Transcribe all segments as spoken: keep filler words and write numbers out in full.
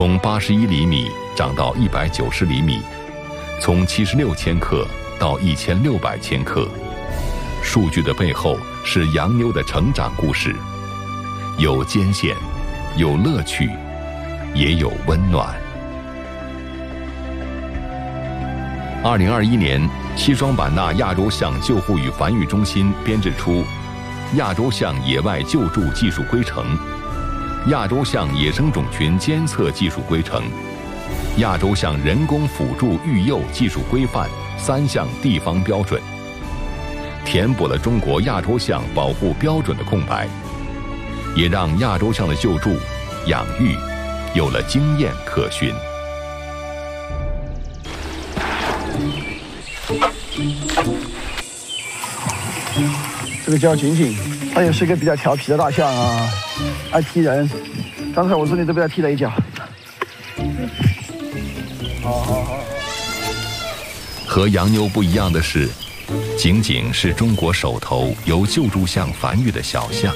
从八十一厘米长到一百九十厘米，从七十六千克到一千六百千克。数据的背后是洋妞的成长故事，有艰险，有乐趣，也有温暖。二零二一年，西双版纳亚洲象救护与繁育中心编制出亚洲象野外救助技术规程、亚洲象野生种群监测技术规程、亚洲象人工辅助育幼技术规范三项地方标准，填补了中国亚洲象保护标准的空白，也让亚洲象的救助、养育有了经验可循。 这个叫景景，它也是一个比较调皮的大象啊，爱踢人。刚才我这里都被它踢了一脚。好好好。 和洋妞不一样的是，景景是中国首头由救助象繁育的小象。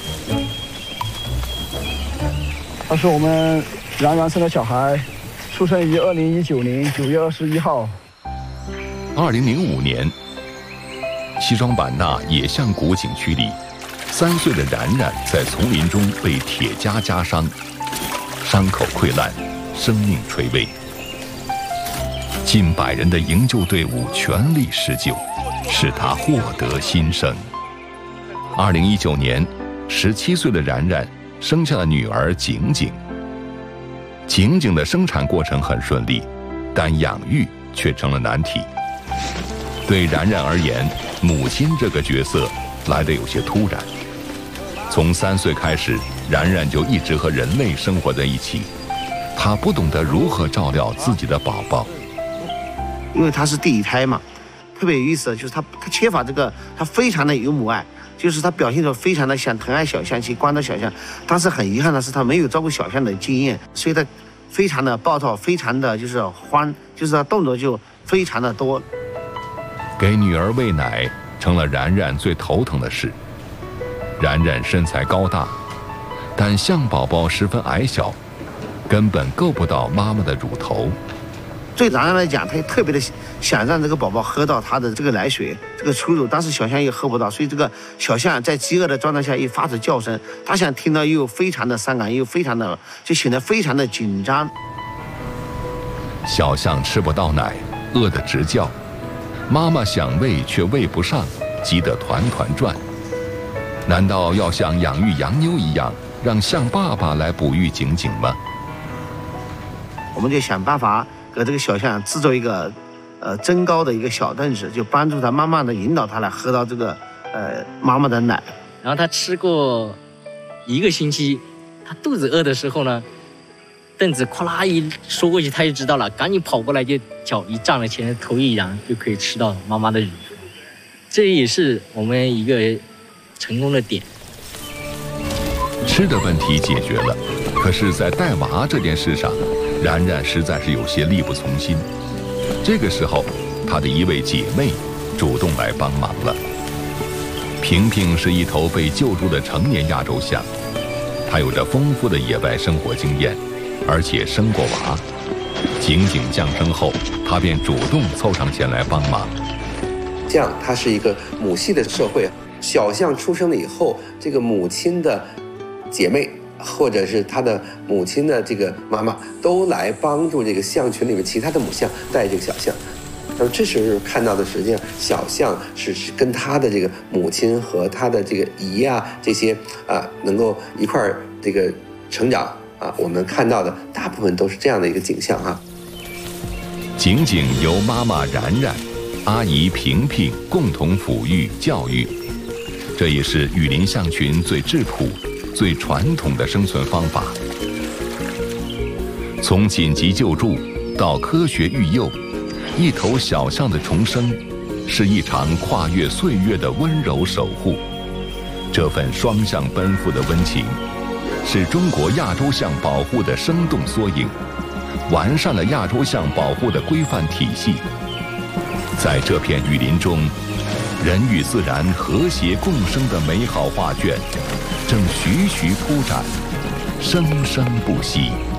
他是我们然然生的小孩，出生于二零一九年九月二十一号。 二零零五年，西双版纳野象谷景区里，三岁的然然在丛林中被铁夹夹伤，伤口溃烂，生命垂危。近百人的营救队伍全力施救，使他获得新生。二零一九年，十七岁的然然生下了女儿景景。景景的生产过程很顺利，但养育却成了难题。对然然而言，母亲这个角色来得有些突然。从三岁开始，然然就一直和人类生活在一起，她不懂得如何照料自己的宝宝。 因为她是第一胎嘛，特别有意思的就是她她缺乏这个，她非常的有母爱，就是她表现出非常的想疼爱小象，去关照小象。但是很遗憾的是，她没有照顾小象的经验，所以她非常的暴躁，非常的就是欢，就是她动作就非常的多。 给女儿喂奶成了然然最头疼的事。然然身材高大，但象宝宝十分矮小，根本够不到妈妈的乳头。 对然然来讲，他也特别的想让这个宝宝喝到他的这个奶水，这个初乳，但是小象也喝不到，所以这个小象在饥饿的状态下一发出叫声，他想听到又非常的伤感，又非常的就显得非常的紧张。 小象吃不到奶，饿得直叫，妈妈想喂却喂不上，急得团团转。难道要像养育洋妞一样，让象爸爸来哺育景景吗？ 我们就想办法给这个小象制作一个呃增高的一个小凳子，就帮助它慢慢的引导它来喝到这个呃妈妈的奶。 然后它吃过一个星期，它肚子饿的时候呢，凳子咵啦一缩过去，它就知道了，赶紧跑过来，就脚一站了前，头一扬，就可以吃到妈妈的乳。这也是我们一个成功的点。 吃的问题解决了，可是，在带娃这件事上，然然实在是有些力不从心。这个时候，她的一位姐妹主动来帮忙了。萍萍是一头被救助的成年亚洲象，她有着丰富的野外生活经验，而且生过娃。景景降生后，她便主动凑上前来帮忙。 象它是一个母系的社会，小象出生了以后，这个母亲的姐妹或者是他的母亲的这个妈妈都来帮助这个象群里面其他的母象带这个小象。那么这时候看到的，实际上小象是跟他的这个母亲和他的这个姨啊这些啊能够一块儿这个成长啊，我们看到的大部分都是这样的一个景象啊。 景景由妈妈然然、阿姨萍萍共同抚育教育，这也是雨林象群最质朴、最传统的生存方法。从紧急救助到科学育幼，一头小象的重生，是一场跨越岁月的温柔守护。这份双向奔赴的温情，是中国亚洲象保护的生动缩影，完善了亚洲象保护的规范体系。在这片雨林中，人与自然和谐共生的美好画卷，正徐徐铺展，生生不息。